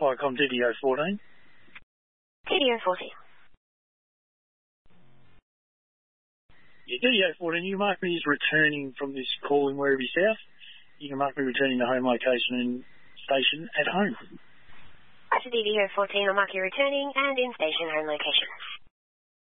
Viacom DDO 14. DDO 14. Yeah, DDO 14, you can mark me as returning from this call in Werribee South. You can mark me returning to home location and station at home. That's DDO 14, I'll mark you returning and in station home location.